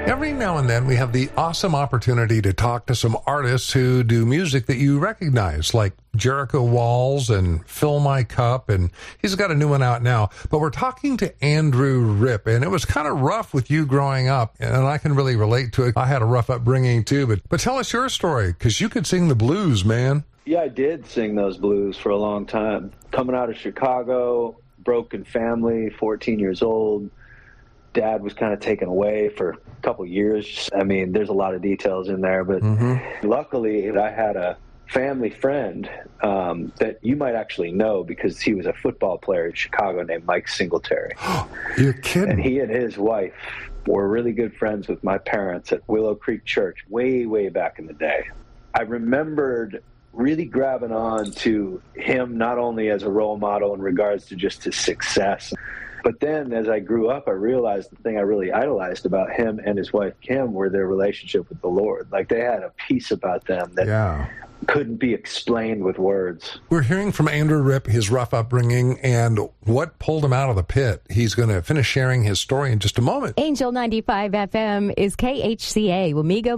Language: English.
Every now and then we have the awesome opportunity to talk to some artists who do music that you recognize, like Jericho Walls and Fill My Cup, and he's got a new one out now. But we're talking to Andrew Ripp, and it was kind of rough with you growing up, and I can really relate to it. I had a rough upbringing too, but tell us your story, because you could sing the blues, man. Yeah, I did sing those blues for a long time. Coming out of Chicago, broken family, 14 years old. Dad was kind of taken away for a couple years. I mean, there's a lot of details in there, but luckily I had a family friend that you might actually know because he was a football player in Chicago named Mike Singletary. You're kidding. And he and his wife were really good friends with my parents at Willow Creek Church way, way back in the day. I remembered really grabbing on to him not only as a role model in regards to just his success, but then as I grew up, I realized the thing I really idolized about him and his wife, Kim, were their relationship with the Lord. Like, they had a peace about them that couldn't be explained with words. We're hearing from Andrew Ripp, his rough upbringing, and what pulled him out of the pit. He's going to finish sharing his story in just a moment. Angel 95 FM is KHCA, Wamego,